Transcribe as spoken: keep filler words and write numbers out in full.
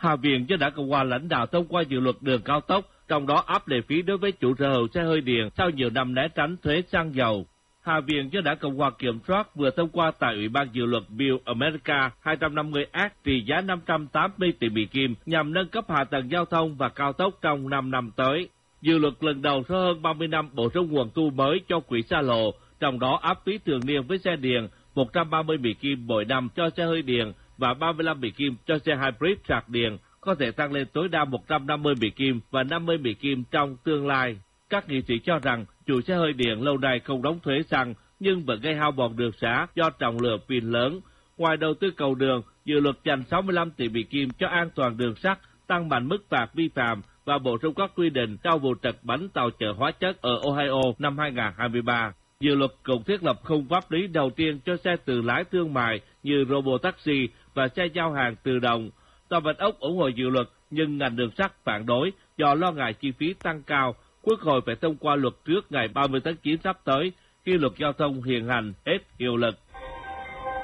Hạ viện do Đảng Cộng hòa lãnh đạo thông qua dự luật đường cao tốc, trong đó áp lệ phí đối với chủ sở hữu xe hơi điện sau nhiều năm né tránh thuế xăng dầu. Hạ viện do Đảng Cộng hòa kiểm soát vừa thông qua tại Ủy ban dự luật Build America hai trăm năm mươi Act trị giá năm trăm tám mươi tỷ Mỹ Kim nhằm nâng cấp hạ tầng giao thông và cao tốc trong năm năm tới. Dự luật lần đầu sau hơn ba mươi năm bổ sung nguồn thu mới cho quỹ xa lộ, trong đó áp phí thường niên với xe điện một trăm ba mươi Mỹ Kim mỗi năm cho xe hơi điện và ba mươi lăm Mỹ Kim cho xe hybrid sạc điện, có thể tăng lên tối đa một trăm năm mươi Mỹ Kim và năm mươi Mỹ Kim trong tương lai. Các nghị sĩ cho rằng chủ xe hơi điện lâu nay không đóng thuế xăng nhưng vẫn gây hao mòn đường xá do trọng lượng pin lớn. Ngoài đầu tư cầu đường, dự luật dành sáu mươi lăm tỷ Mỹ Kim cho an toàn đường sắt, tăng mạnh mức phạt vi phạm và bổ sung các quy định sau vụ trật bánh tàu chở hóa chất ở Ohio năm hai nghìn không trăm hai mươi ba. Dự luật cũng thiết lập khung pháp lý đầu tiên cho xe tự lái thương mại như robotaxi và xe giao hàng tự động. Tòa Bạch Ốc ủng hộ dự luật nhưng ngành đường sắt phản đối do lo ngại chi phí tăng cao. Quốc hội phải thông qua luật trước ngày ba mươi tháng chín sắp tới khi luật giao thông hiện hành hết hiệu lực.